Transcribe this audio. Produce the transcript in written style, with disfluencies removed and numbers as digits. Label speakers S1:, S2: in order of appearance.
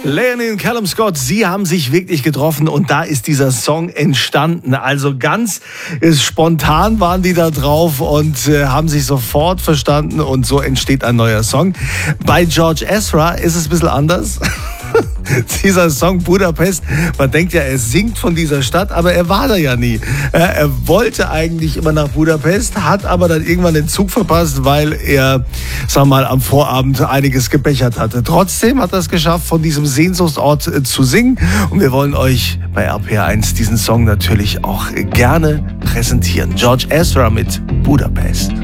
S1: Leonie und Callum Scott, sie haben sich wirklich getroffen und da ist dieser Song entstanden. Also ganz spontan waren die da drauf und haben sich sofort verstanden und so entsteht ein neuer Song. Bei George Ezra ist es ein bisschen anders. Dieser Song Budapest, man denkt ja, er singt von dieser Stadt, aber er war da ja nie. Er wollte eigentlich immer nach Budapest, hat aber dann irgendwann den Zug verpasst, weil er, sag mal, am Vorabend einiges gebechert hatte. Trotzdem hat er es geschafft, von diesem Sehnsuchtsort zu singen und wir wollen euch bei RPR1 diesen Song natürlich auch gerne präsentieren. George Ezra mit Budapest.